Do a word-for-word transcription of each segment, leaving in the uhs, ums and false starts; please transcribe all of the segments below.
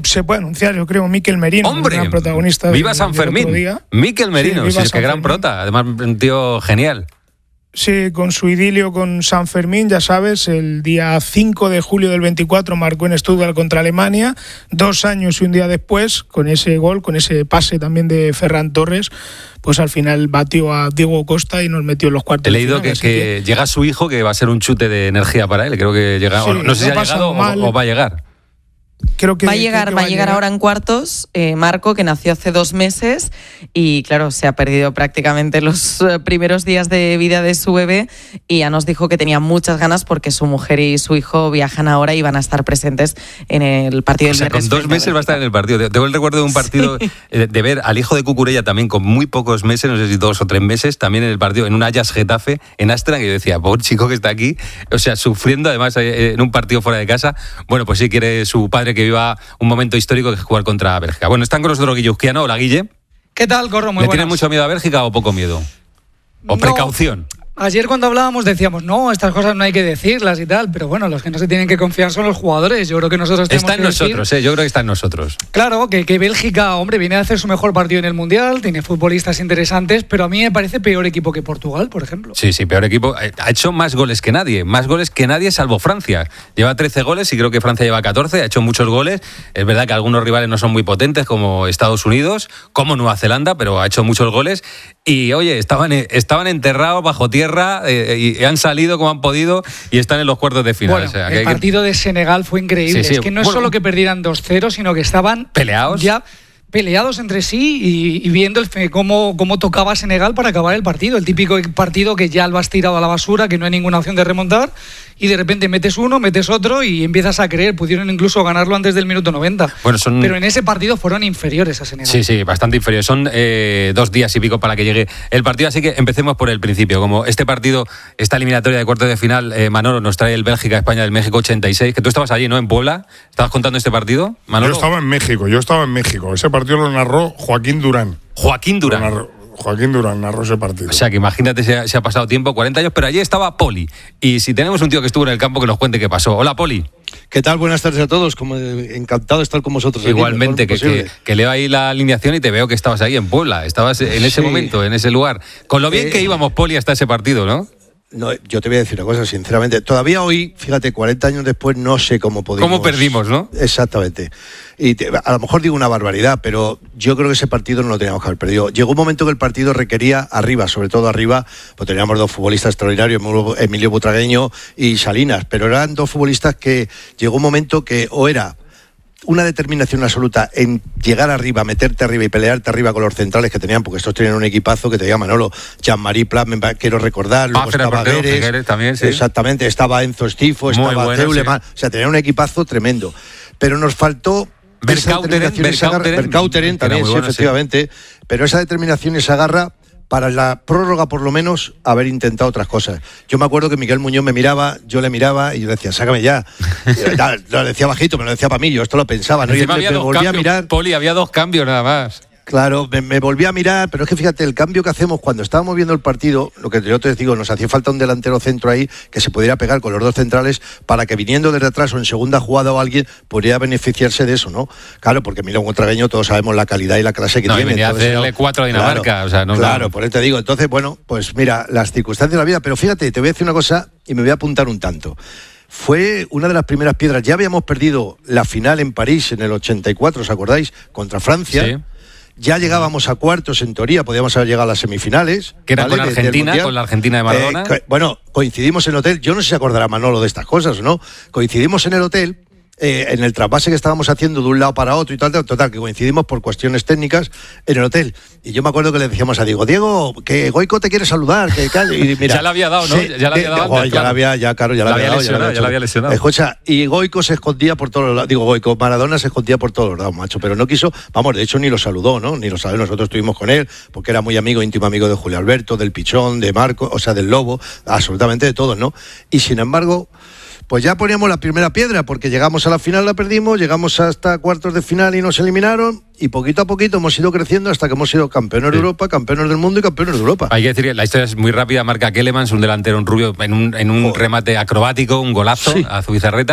se puede anunciar, yo creo, Mikel Merino. ¡Hombre! El gran protagonista. ¡Viva del, San Fermín! Mikel Merino, sí, sí, es que gran prota. Además, un tío genial. Sí, con su idilio con San Fermín, ya sabes, el día cinco de julio del veinticuatro marcó en Stuttgart contra Alemania, dos años y un día después, con ese gol, con ese pase también de Ferran Torres, pues al final batió a Diego Costa y nos metió en los cuartos. He leído que, que, que llega su hijo, que va a ser un chute de energía para él, creo que llega, sí, o no, no sé si ha llegado o, o va a llegar. Creo que, va a llegar, creo que va, va a llegar, llegar ahora en cuartos, eh, Marco, que nació hace dos meses y claro, se ha perdido prácticamente los primeros días de vida de su bebé y ya nos dijo que tenía muchas ganas porque su mujer y su hijo viajan ahora y van a estar presentes en el partido o del sea, con dos meses va a estar en el partido. Tengo el recuerdo de un partido, sí. de ver al hijo de Cucurella también con muy pocos meses, no sé si dos o tres meses, también en el partido, en un Ajax Getafe, en Astra, que yo decía, pobre chico que está aquí, o sea, sufriendo además en un partido fuera de casa. Bueno, pues sí quiere su padre que viva un momento histórico que es jugar contra Bélgica. Bueno, están con nosotros Guilluzquiano. Hola, Guille. ¿Qué tal, Corro? Muy ¿Le buenas. tienes mucho miedo a Bélgica o poco miedo? ¿O no. precaución? Ayer cuando hablábamos decíamos, no, estas cosas no hay que decirlas y tal, pero bueno, los que no se tienen que confiar son los jugadores. Yo creo que nosotros tenemos Está en que nosotros, decir, eh, yo creo que está en nosotros. Claro, que, que Bélgica, hombre, viene a hacer su mejor partido en el Mundial, tiene futbolistas interesantes, pero a mí me parece peor equipo que Portugal, por ejemplo. Sí, sí, peor equipo. Ha hecho más goles que nadie, más goles que nadie salvo Francia. Lleva trece goles y creo que Francia lleva catorce, ha hecho muchos goles. Es verdad que algunos rivales no son muy potentes como Estados Unidos, como Nueva Zelanda, pero ha hecho muchos goles. Y oye, estaban, estaban enterrados bajo tierra eh, y han salido como han podido y están en los cuartos de final. Bueno, o sea, el que partido de Senegal fue increíble. Sí, sí. Es que no bueno, es solo que perdieran dos cero, sino que estaban peleados. Ya peleados entre sí y, y viendo el, cómo, cómo tocaba Senegal para acabar el partido. El típico partido que ya lo has tirado a la basura, que no hay ninguna opción de remontar, y de repente metes uno, metes otro y empiezas a creer. Pudieron incluso ganarlo antes del minuto noventa. Bueno, son... Pero en ese partido fueron inferiores a Senegal. Sí, sí, bastante inferiores. Son eh, dos días y pico para que llegue el partido, así que empecemos por el principio. Como este partido, esta eliminatoria de cuartos de final, eh, Manolo, nos trae el Bélgica-España del México ochenta y seis, que tú estabas allí, ¿no? En Puebla. ¿Estabas contando este partido, Manolo? Yo estaba en México, yo estaba en México. Ese partido lo narró Joaquín Durán. Joaquín Durán. Narró, Joaquín Durán narró ese partido. O sea, que imagínate, se ha, se ha pasado tiempo, cuarenta años, pero allí estaba Poli. Y si tenemos un tío que estuvo en el campo, que nos cuente qué pasó. Hola, Poli. ¿Qué tal? Buenas tardes a todos. Como, eh, encantado de estar con vosotros. Igualmente, aquí, que, que, que leo ahí la alineación y te veo que estabas ahí en Puebla. Estabas en ese sí. momento, en ese lugar. Con lo bien eh, que íbamos, Poli, hasta ese partido, ¿no? No, yo te voy a decir una cosa, sinceramente. Todavía hoy, fíjate, cuarenta años después, no sé cómo pudimos... ¿Cómo perdimos, no? Exactamente. Y te, a lo mejor digo una barbaridad, pero yo creo que ese partido no lo teníamos que haber perdido. Llegó un momento que el partido requería arriba, sobre todo arriba, pues teníamos dos futbolistas extraordinarios, Emilio Butragueño y Salinas, pero eran dos futbolistas que llegó un momento que o era una determinación absoluta en llegar arriba, meterte arriba y pelearte arriba con los centrales que tenían, porque estos tenían un equipazo que tenía Manolo, Jean-Marie Plat, quiero recordar, luego ah, estaba Gueres, también, sí. Exactamente, estaba Enzo Estifo, estaba bueno, Teuleman, sí. O sea, tenían un equipazo tremendo, pero nos faltó Berkauteren, Berkauteren también, sí, bueno, efectivamente, sí. Pero esa determinación y esa garra para la prórroga, por lo menos, haber intentado otras cosas. Yo me acuerdo que Miguel Muñoz me miraba, yo le miraba y yo decía, sácame ya. Lo decía bajito, me lo decía para mí, yo esto lo pensaba, ¿no? Y me, me volví cambios, a mirar. Poli, había dos cambios nada más. Claro, me, me volví a mirar, pero es que fíjate, el cambio que hacemos cuando estábamos viendo el partido, lo que yo te digo, nos hacía falta un delantero centro ahí que se pudiera pegar con los dos centrales para que viniendo desde atrás o en segunda jugada o alguien pudiera beneficiarse de eso, ¿no? Claro, porque Milán Butragueño todos sabemos la calidad y la clase que no, tiene. No, venía a hacerle cuatro a Dinamarca, claro, o sea, no. Claro, no. por eso te digo, entonces, bueno, pues mira, las circunstancias de la vida, pero fíjate, te voy a decir una cosa y me voy a apuntar un tanto. Fue una de las primeras piedras, ya habíamos perdido la final en París en el ochenta y cuatro, ¿os acordáis? Contra Francia. Sí. Ya llegábamos a cuartos, en teoría, podíamos haber llegado a las semifinales. Que era ¿vale? con Argentina, con la Argentina de Maradona. Eh, bueno, coincidimos en el hotel, yo no sé si se acordará Manolo de estas cosas, ¿no? Coincidimos en el hotel, eh, en el trasvase que estábamos haciendo de un lado para otro y tal, total, que coincidimos por cuestiones técnicas en el hotel. Y yo me acuerdo que le decíamos a Diego, Diego, que Goico te quiere saludar, que tal. Y mira, ya le había dado, ¿no? Sí, ya le había dado. De, antes, ya claro. la había, ya, claro, ya la, la había, había dado. Lesionado, ya la había lesionado. Escucha, y Goico se escondía por todos los lados. Digo, Goico, Maradona se escondía por todos los lados, macho, pero no quiso, vamos, de hecho ni lo saludó, ¿no? Ni lo saludó, nosotros estuvimos con él, porque era muy amigo, íntimo amigo de Julio Alberto, del Pichón, de Marco, o sea, del Lobo, absolutamente de todos, ¿no? Y sin embargo, pues ya poníamos la primera piedra, porque llegamos a la final, la perdimos, llegamos hasta cuartos de final y nos eliminaron, y poquito a poquito hemos ido creciendo hasta que hemos sido campeones sí. de Europa, campeones del mundo y campeones de Europa. Hay que decir que la historia es muy rápida, marca Kellemans, un delantero, un rubio, en un, en un oh. remate acrobático, un golazo sí. a Zubizarreta.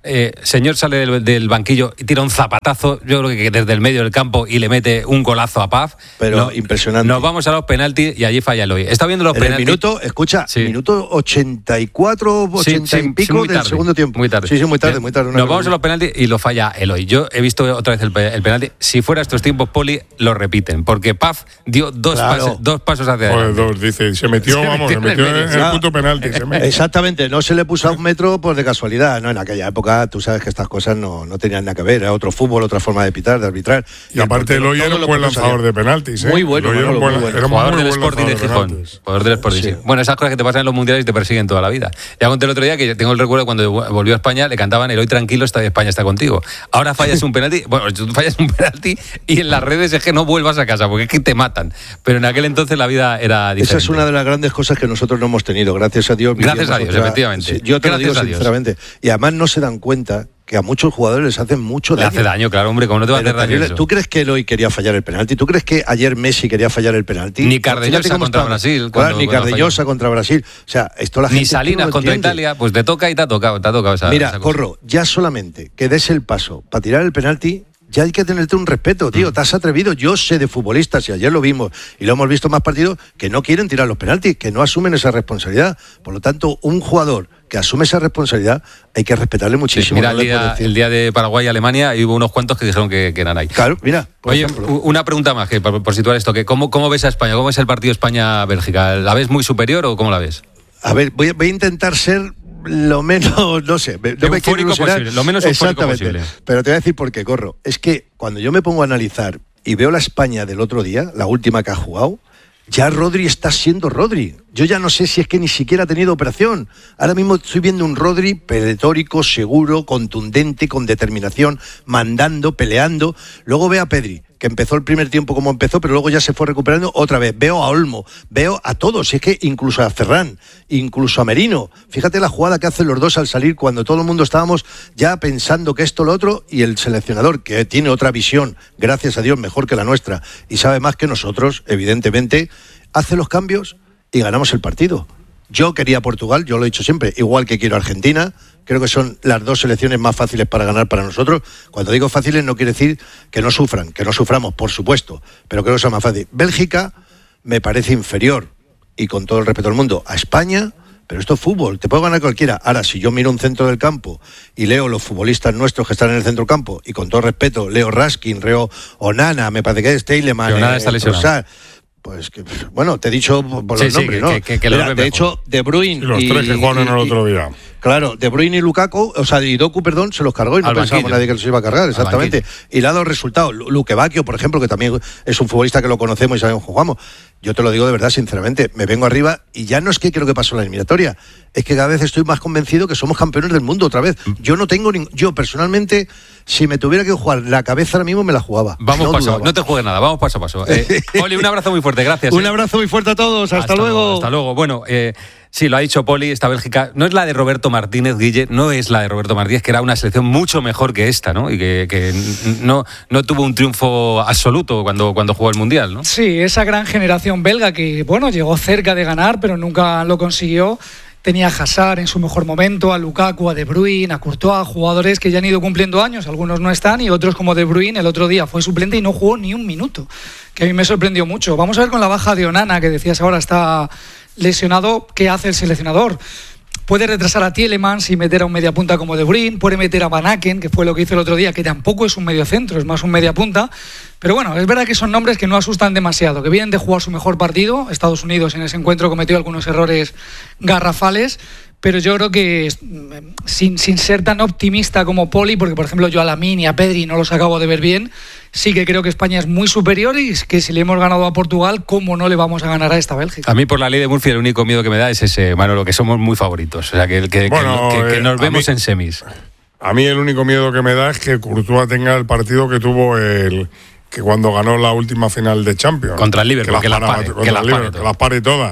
eh, señor sale del, del banquillo y tira un zapatazo, yo creo que desde el medio del campo y le mete un golazo a Paz. Pero no, impresionante. Nos vamos a los penaltis y allí falla Eloy. Está viendo los en penaltis. El minuto, escucha, sí. minuto ochenta y cuatro, ochenta sí, sí, y pico sí, del tarde, segundo tiempo. Muy tarde. Sí, sí, muy tarde, muy tarde. Nos vamos a los penaltis y lo falla Eloy. Yo he visto otra vez el, el penalti. Si fuera estos tiempos, Poli, lo repiten, porque Paz dio dos, claro. pases, dos pasos hacia Joder, adelante. dos, dice, se metió, Se vamos, metió se metió en el en medio. el punto penalti. Se metió. Exactamente, no se le puso a un metro pues de casualidad, ¿no? En aquella época tú sabes que estas cosas no, no tenían nada que ver, era otro fútbol, otra forma de pitar, de arbitrar. Y, y aparte el Eloy era un buen lanzador de penaltis, ¿eh? Muy bueno, Manolo, Manolo, buen, muy bueno. Era un Jugador muy del buen Sporting de lanzador Gijón. penaltis. Jugador del Sporting, Sí. sí. Bueno, esas cosas que te pasan en los mundiales y te persiguen toda la vida. Ya conté el otro día que tengo el recuerdo cuando volvió a España, le cantaban Eloy tranquilo, está España está contigo. Ahora fallas un penalti, bueno, tú fallas un penalti y en las redes es que no vuelvas a casa porque es que te matan. Pero en aquel entonces la vida era diferente. Esa es una de las grandes cosas que nosotros no hemos tenido, gracias a Dios. Gracias a Dios, otra... efectivamente. Sí, yo te gracias lo digo sinceramente. Y además no se dan cuenta que a muchos jugadores les hacen mucho Le daño. hace daño, claro, hombre, ¿cómo no te va a hacer daño eso? ¿Tú crees que Eloy quería fallar el penalti? ¿Tú crees que ayer Messi quería fallar el penalti? Ni Cardeñosa contra Brasil. Claro, Cuando, ni cuando Cardeñosa falló. contra Brasil. O sea, esto la gente... Ni Salinas no contra entiende. Italia, pues te toca y te ha tocado, te ha tocado esa, Mira, esa cosa. Corro, ya solamente que des el paso para tirar el penalti, ya hay que tenerte un respeto, tío. Mm. Te has atrevido. Yo sé de futbolistas, y ayer lo vimos, y lo hemos visto en más partidos, que no quieren tirar los penaltis, que no asumen esa responsabilidad. Por lo tanto, un jugador que asume esa responsabilidad, hay que respetarle muchísimo. Sí, mira, no el, le puedes día, decir. el día de Paraguay y Alemania, y hubo unos cuantos que dijeron que, que eran ahí. Claro, mira, por Oye, ejemplo. una pregunta más, que por, por situar esto, que ¿cómo, ¿cómo ves a España? ¿Cómo ves el partido España-Bélgica? ¿La ves muy superior o cómo la ves? A ver, voy a, voy a intentar ser lo menos, no sé, no me quiero Eufórico ilusionar. posible, lo menos eufórico Exactamente. posible. Pero te voy a decir por qué, Corro. Es que cuando yo me pongo a analizar y veo la España del otro día, la última que ha jugado, ya Rodri está siendo Rodri. Yo ya no sé si es que ni siquiera ha tenido operación. Ahora mismo estoy viendo un Rodri pletórico, seguro, contundente, con determinación, mandando, peleando. Luego veo a Pedri, que empezó el primer tiempo como empezó, pero luego ya se fue recuperando otra vez. Veo a Olmo, veo a todos, y es que incluso a Ferran, incluso a Merino. Fíjate la jugada que hacen los dos al salir cuando todo el mundo estábamos ya pensando que esto, lo otro, y el seleccionador, que tiene otra visión, gracias a Dios, mejor que la nuestra, y sabe más que nosotros, evidentemente, hace los cambios y ganamos el partido. Yo quería Portugal, yo lo he dicho siempre, igual que quiero Argentina. Creo que son las dos selecciones más fáciles para ganar para nosotros. Cuando digo fáciles no quiere decir que no sufran, que no suframos, por supuesto, pero creo que son más fáciles. Bélgica me parece inferior, y con todo el respeto del mundo, a España, pero esto es fútbol, te puede ganar cualquiera. Ahora, si yo miro un centro del campo y leo los futbolistas nuestros que están en el centro del campo, y con todo respeto, leo Raskin, leo Onana, me parece que es Tielemans, Onana está lesionado. Pues que, bueno, te he dicho por Sí, los sí, nombres, que- ¿no? que- que- que Mira, los ve de mejor. hecho, De Bruyne Y los y, tres que jugaron y- el otro y- día. Claro, De Bruyne y Lukaku, o sea, y Doku, perdón, se los cargó y no Al pensábamos banquillo. nadie que los iba a cargar, exactamente. Y le ha dado resultados. Luque Bacchio, por ejemplo, que también es un futbolista que lo conocemos y sabemos cómo jugamos. Yo te lo digo de verdad, sinceramente, me vengo arriba y ya no es que creo que pasó la eliminatoria, es que cada vez estoy más convencido que somos campeones del mundo otra vez. Yo no tengo ni, yo personalmente, si me tuviera que jugar la cabeza ahora mismo me la jugaba. Vamos no paso, dudaba. no te juegues nada, vamos paso a paso. Eh, Poli, un abrazo muy fuerte, gracias. Un eh. abrazo muy fuerte a todos, hasta, luego. Hasta luego. Bueno, eh, sí, lo ha dicho Poli, esta Bélgica no es la de Roberto Martínez, Guille, no es la de Roberto Martínez, que era una selección mucho mejor que esta, ¿no? Y que, que no, no tuvo un triunfo absoluto cuando, cuando jugó el Mundial, ¿no? Sí, esa gran generación belga que, bueno, llegó cerca de ganar, pero nunca lo consiguió. Tenía a Hazard en su mejor momento, a Lukaku, a De Bruyne, a Courtois, jugadores que ya han ido cumpliendo años, algunos no están, y otros como De Bruyne el otro día fue suplente y no jugó ni un minuto, que a mí me sorprendió mucho. Vamos a ver con la baja de Onana, que decías ahora está lesionado, ¿qué hace el seleccionador? Puede retrasar a Tielemans y meter a un mediapunta como De Bruyne, puede meter a Van Aken, que fue lo que hizo el otro día, que tampoco es un mediocentro, es más un mediapunta. Pero bueno, es verdad que son nombres que no asustan demasiado, que vienen de jugar su mejor partido. Estados Unidos en ese encuentro cometió algunos errores garrafales, pero yo creo que sin, sin ser tan optimista como Poli, porque por ejemplo yo a Lamine y a Pedri no los acabo de ver bien, sí que creo que España es muy superior y que si le hemos ganado a Portugal, ¿cómo no le vamos a ganar a esta Bélgica? A mí por la ley de Murphy el único miedo que me da es ese, Manolo, que somos muy favoritos, o sea, que, que, Bueno, que, que, que eh, nos a vemos mí- en semis. A mí el único miedo que me da es que Courtois tenga el partido que tuvo el que cuando ganó la última final de Champions. Contra el Liverpool, que las para- pare, contra que las el Liverpool, pare que las pare todas.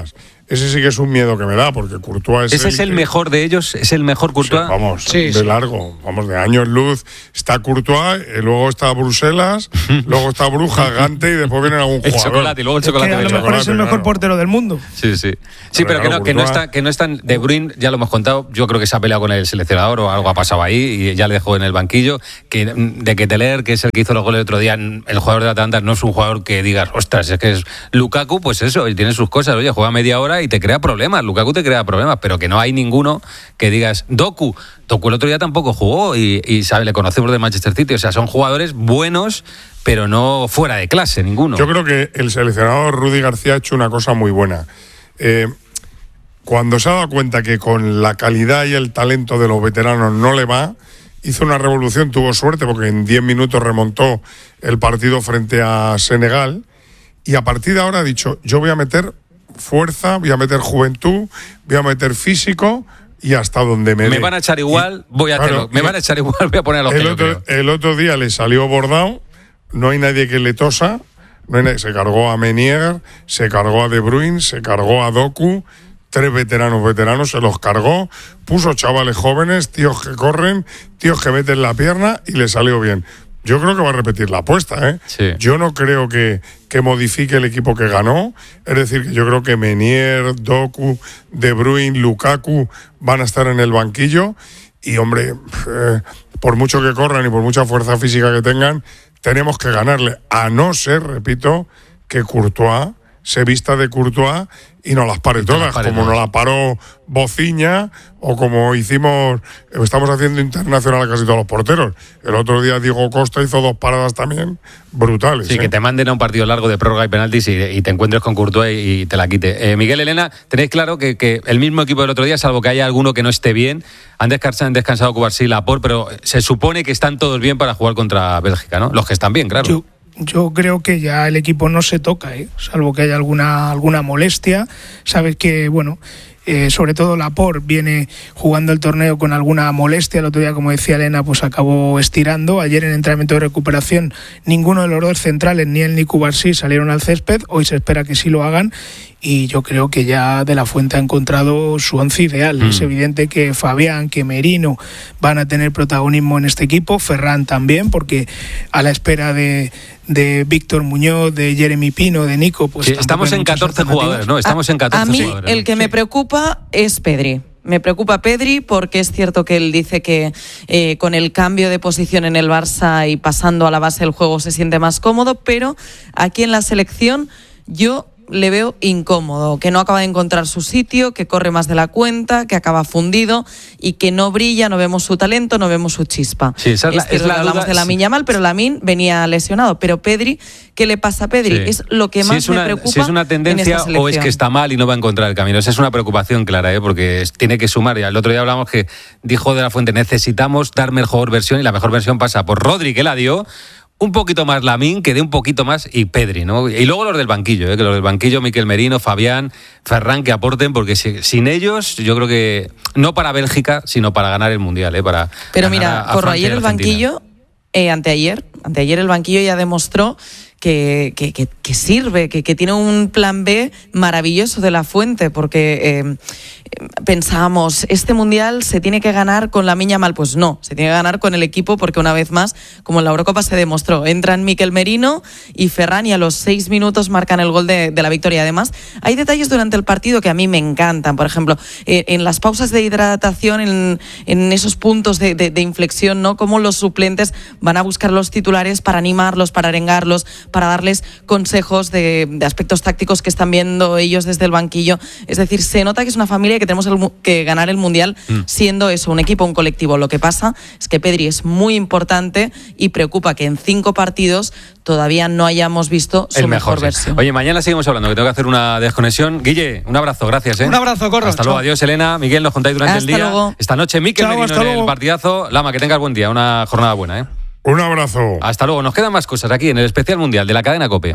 ese sí que es un miedo que me da, porque Courtois es ¿Ese el es el que, mejor de ellos? ¿Es el mejor Courtois? Sí, vamos, Sí, de sí. largo, vamos, de años luz. Está Courtois, y luego está Bruselas, luego está Bruja, Gante y después viene algún El jugador. chocolate y luego el Es chocolate. que a de lo chocolate. mejor es el mejor claro. portero del mundo. Sí, sí. Sí, pero, Pero que, claro, no, que, no Courtois- está, que no están. De Bruyne, ya lo hemos contado, yo creo que se ha peleado con el seleccionador o algo ha pasado ahí y ya le dejó en el banquillo. Que de Keteler, que es el que hizo los goles el otro día, el jugador de Atalanta no es un jugador que digas, ostras, es que es Lukaku, pues eso, y tiene sus cosas. Oye, juega media hora y te crea problemas. Lukaku te crea problemas, pero que no hay ninguno que digas, Doku. Doku el otro día tampoco jugó y, y sabe, le conocemos de Manchester City. O sea, son jugadores buenos, pero no fuera de clase, ninguno. Yo creo que el seleccionador Rudy García ha hecho una cosa muy buena. Eh, cuando se ha dado cuenta que con la calidad y el talento de los veteranos no le va, hizo una revolución, tuvo suerte porque en diez minutos remontó el partido frente a Senegal y a partir de ahora ha dicho, yo voy a meter fuerza, voy a meter juventud, voy a meter físico y hasta donde me Me dé. van a echar igual, Y, voy a claro, hacerlo. Me y- van a echar igual, voy a poner a los que el yo otro, creo. el otro día le salió bordado, no hay nadie que le tosa, no hay nadie- se cargó a Menier, se cargó a De Bruyne, se cargó a Doku, tres veteranos veteranos, se los cargó, puso chavales jóvenes, tíos que corren, tíos que meten la pierna y le salió bien. Yo creo que va a repetir la apuesta, ¿eh? Sí. Yo no creo que, que modifique el equipo que ganó, es decir, que yo creo que Menier, Doku, De Bruyne, Lukaku van a estar en el banquillo y, hombre, eh, por mucho que corran y por mucha fuerza física que tengan, tenemos que ganarle, a no ser, repito, que Courtois se vista de Courtois y nos las pare Y te las todas, pare como todas. nos la paró Bociña o como hicimos, estamos haciendo internacional a casi todos los porteros. El otro día Diego Costa hizo dos paradas también brutales. Sí, ¿eh? que te manden a un partido largo de prórroga y penaltis y, y te encuentres con Courtois y te la quite. Eh, Miguel, Elena, tenéis claro que, que el mismo equipo del otro día, salvo que haya alguno que no esté bien, han descansado, han descansado Cubarsí y Laporte, pero se supone que están todos bien para jugar contra Bélgica, ¿no? Los que están bien, claro. Yo, yo creo que ya el equipo no se toca, ¿eh? Salvo que haya alguna, alguna molestia. Sabes que, bueno, eh, sobre todo Laporte viene jugando el torneo con alguna molestia. El otro día, como decía Elena, pues acabó estirando. Ayer en entrenamiento de recuperación ninguno de los dos centrales, ni él ni Cubarsí, salieron al césped. Hoy se espera que sí lo hagan. Y yo creo que ya De la Fuente ha encontrado su once ideal. Mm. Es evidente que Fabián, que Merino van a tener protagonismo en este equipo, Ferran también, porque a la espera de, de Víctor Muñoz, de Jeremy Pino, de Nico, pues sí, estamos en catorce jugadores, ¿no? Estamos a, en catorce a mí, jugadores. el ¿no? que me preocupa es Pedri. Me preocupa Pedri porque es cierto que él dice que eh, con el cambio de posición en el Barça y pasando a la base del juego se siente más cómodo, pero aquí en la selección yo le veo incómodo, que no acaba de encontrar su sitio, que corre más de la cuenta, que acaba fundido y que no brilla, no vemos su talento, no vemos su chispa. Sí, esa es la, es es la hablamos duda, de Lamine Yamal, pero Lamine venía lesionado. Pero Pedri, ¿qué le pasa a Pedri? Sí. Es lo que más si es una, me preocupa. Si es una tendencia en esta o es que está mal y no va a encontrar el camino. Esa es una preocupación clara, ¿eh? Porque es, tiene que sumar. Ya el otro día hablamos que dijo De la Fuente, necesitamos dar mejor versión y la mejor versión pasa por Rodri, que la dio, un poquito más Lamine, que dé un poquito más, y Pedri, ¿no? Y luego los del banquillo, ¿eh? Que los del banquillo, Miquel Merino, Fabián, Ferran, que aporten, porque si, sin ellos, yo creo que no para Bélgica, sino para ganar el Mundial, ¿eh? Para Pero ganar mira, a, a Corro, Francia ayer y el Argentina. banquillo, eh, anteayer, anteayer el banquillo ya demostró que, que, que, que sirve, que, que tiene un plan B maravilloso De la Fuente, porque eh, pensábamos, este Mundial se tiene que ganar con Lamine Yamal. Pues no, se tiene que ganar con el equipo, porque una vez más, como en la Eurocopa se demostró, entran Miquel Merino y Ferran y a los seis minutos marcan el gol de, de la victoria. Además, hay detalles durante el partido que a mí me encantan. Por ejemplo, eh, en las pausas de hidratación, en, en esos puntos de, de, de inflexión, ¿no? Cómo los suplentes van a buscar los titulares para animarlos, para arengarlos, para darles consejos de, de aspectos tácticos que están viendo ellos desde el banquillo. Es decir, se nota que es una familia que tenemos el, que ganar el Mundial mm. siendo eso, un equipo, un colectivo. Lo que pasa es que Pedri es muy importante y preocupa que en cinco partidos todavía no hayamos visto su el mejor, mejor sí. versión. Oye, mañana seguimos hablando, que tengo que hacer una desconexión. Guille, un abrazo, gracias. ¿eh? Un abrazo, Corro. Hasta Chao. luego, adiós, Elena. Miguel, nos contáis durante Hasta el día. Luego. Esta noche, Miquel Chao, Merino hasta en el luego. partidazo. Lama, que tengas buen día, una jornada buena. ¿eh? Un abrazo. Hasta luego. Nos quedan más cosas aquí en el especial mundial de la cadena COPE.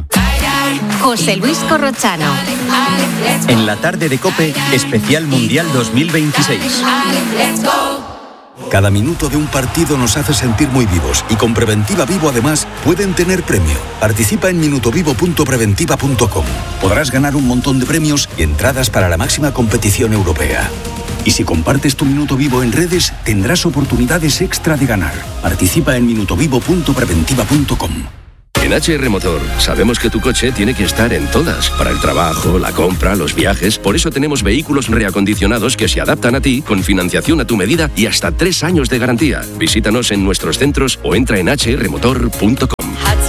José Luis Corrochano. En la tarde de COPE, especial mundial dos mil veintiséis. Cada minuto de un partido nos hace sentir muy vivos y con Preventiva Vivo además pueden tener premio. Participa en minutovivo punto preventiva punto com. Podrás ganar un montón de premios y entradas para la máxima competición europea. Y si compartes tu minuto vivo en redes, tendrás oportunidades extra de ganar. Participa en minutovivo punto preventiva punto com. En H R Motor sabemos que tu coche tiene que estar en todas, para el trabajo, la compra, los viajes. Por eso tenemos vehículos reacondicionados que se adaptan a ti, con financiación a tu medida y hasta tres años de garantía. Visítanos en nuestros centros o entra en h r motor punto com.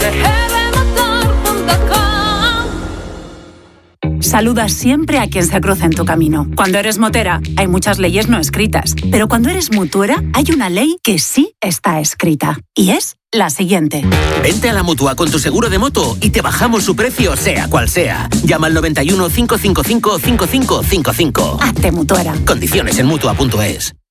Saluda siempre a quien se cruza en tu camino. Cuando eres motera, hay muchas leyes no escritas. Pero cuando eres mutuera, hay una ley que sí está escrita. Y es la siguiente. Vente a la Mutua con tu seguro de moto y te bajamos su precio, sea cual sea. Llama al noventa y uno, cinco cinco cinco, cinco cinco cinco cinco. Hazte mutuera. Condiciones en mutua punto es.